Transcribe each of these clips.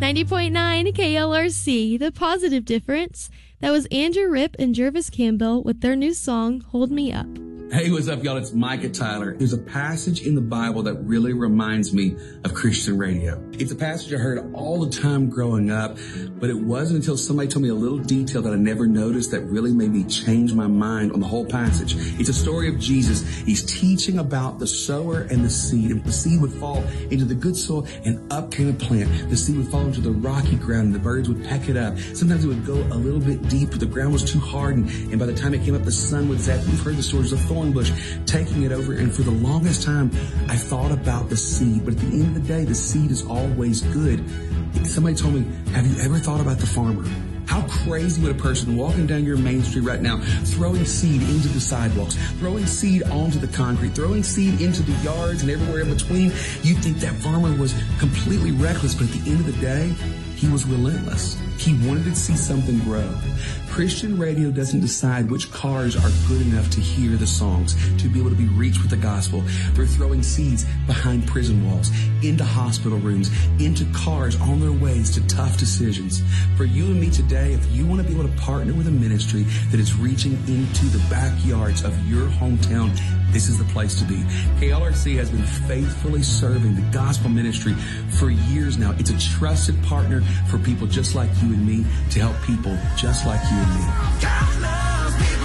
90.9 KLRC, The Positive Difference. That was Andrew Ripp and Jervis Campbell with their new song, Hold Me Up. Hey, what's up, y'all? It's Micah Tyler. There's a passage in the Bible that really reminds me of Christian radio. It's a passage I heard all the time growing up, but it wasn't until somebody told me a little detail that I never noticed that really made me change my mind on the whole passage. It's a story of Jesus. He's teaching about the sower and the seed. And the seed would fall into the good soil, and up came a plant. The seed would fall into the rocky ground, and the birds would peck it up. Sometimes it would go a little bit deep, but the ground was too hard, and by the time it came up, the sun would set. We've heard the stories of thorn bush taking it over, and for the longest time I thought about the seed, but at the end of the day the seed is always good. Somebody told me, have you ever thought about the farmer? How crazy would a person walking down your main street right now, throwing seed into the sidewalks, throwing seed onto the concrete, throwing seed into the yards and everywhere in between? You'd think that farmer was completely reckless, but at the end of the day he was relentless. He wanted to see something grow. Christian radio doesn't decide which cars are good enough to hear the songs, to be able to be reached with the gospel. They're throwing seeds behind prison walls, into hospital rooms, into cars on their ways to tough decisions. For you and me today, if you want to be able to partner with a ministry that is reaching into the backyards of your hometown, this is the place to be. KLRC has been faithfully serving the gospel ministry for years now. It's a trusted partner for people just like you and me to help people just like you and me. God loves people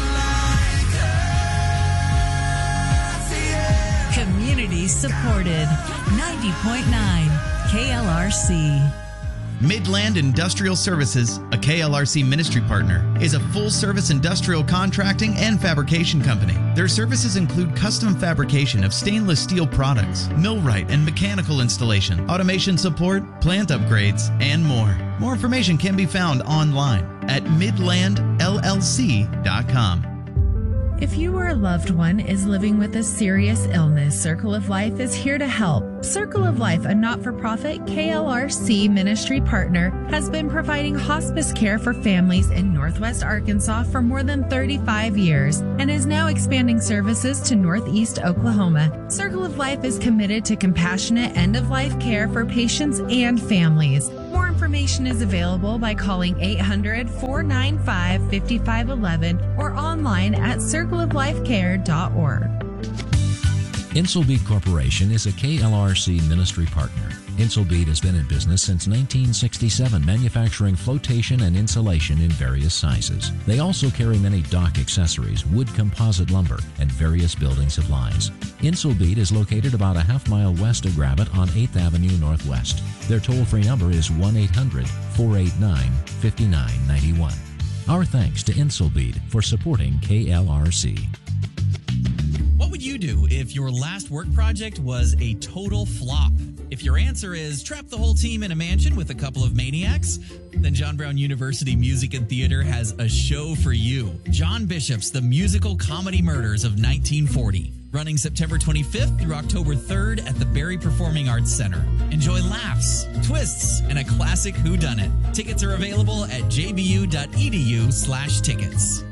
like us, yeah. Community supported. 90.9 KLRC. Midland Industrial Services, a KLRC ministry partner, is a full-service industrial contracting and fabrication company. Their services include custom fabrication of stainless steel products, millwright and mechanical installation, automation support, plant upgrades, and more. More information can be found online at midlandllc.com. If you or a loved one is living with a serious illness, Circle of Life is here to help. Circle of Life, a not-for-profit KLRC ministry partner, has been providing hospice care for families in Northwest Arkansas for more than 35 years and is now expanding services to Northeast Oklahoma. Circle of Life is committed to compassionate end-of-life care for patients and families. More information is available by calling 800-495-5511 or online at circleoflifecare.org. Insulbeat Corporation is a KLRC ministry partner. Insulbeat has been in business since 1967, manufacturing flotation and insulation in various sizes. They also carry many dock accessories, wood composite lumber, and various building supplies. Insulbeat is located about a half-mile west of Gravette on 8th Avenue Northwest. Their toll-free number is 1-800-489-5991. Our thanks to Insulbeat for supporting KLRC. What would you do if your last work project was a total flop? If your answer is trap the whole team in a mansion with a couple of maniacs, then John Brown University Music and Theater has a show for you. John Bishop's The Musical Comedy Murders of 1940. Running September 25th through October 3rd at the Barry Performing Arts Center. Enjoy laughs, twists, and a classic whodunit. Tickets are available at jbu.edu/tickets.